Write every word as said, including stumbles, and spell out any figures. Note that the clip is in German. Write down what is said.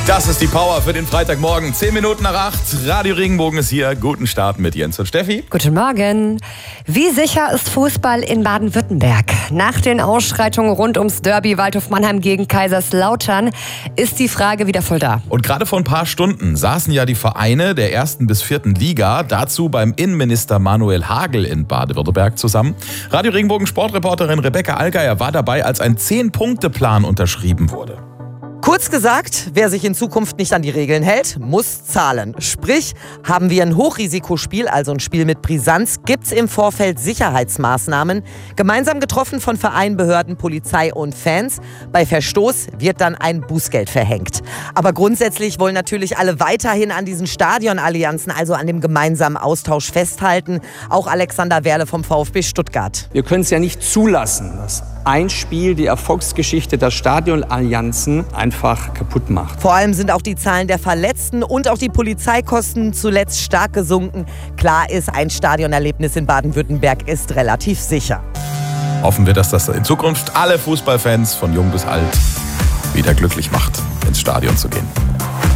Das ist die Power für den Freitagmorgen. Zehn Minuten nach acht. Radio Regenbogen ist hier. Guten Start mit Jens und Steffi. Guten Morgen. Wie sicher ist Fußball in Baden-Württemberg? Nach den Ausschreitungen rund ums Derby Waldhof Mannheim gegen Kaiserslautern ist die Frage wieder voll da. Und gerade vor ein paar Stunden saßen ja die Vereine der ersten bis vierten Liga dazu beim Innenminister Manuel Hagel in Baden-Württemberg zusammen. Radio Regenbogen Sportreporterin Rebecca Allgeier war dabei, als ein zehn-Punkte-Plan unterschrieben wurde. Kurz gesagt, wer sich in Zukunft nicht an die Regeln hält, muss zahlen. Sprich, haben wir ein Hochrisikospiel, also ein Spiel mit Brisanz, gibt's im Vorfeld Sicherheitsmaßnahmen, gemeinsam getroffen von Verein, Behörden, Polizei und Fans. Bei Verstoß wird dann ein Bußgeld verhängt. Aber grundsätzlich wollen natürlich alle weiterhin an diesen Stadionallianzen, also an dem gemeinsamen Austausch festhalten. Auch Alexander Werle vom VfB Stuttgart. Wir können es ja nicht zulassen, dass ein Spiel die Erfolgsgeschichte der Stadionallianzen einfach kaputt macht. Vor allem sind auch die Zahlen der Verletzten und auch die Polizeikosten zuletzt stark gesunken. Klar ist, ein Stadionerlebnis in Baden-Württemberg ist relativ sicher. Hoffen wir, dass das in Zukunft alle Fußballfans von jung bis alt wieder glücklich macht, ins Stadion zu gehen.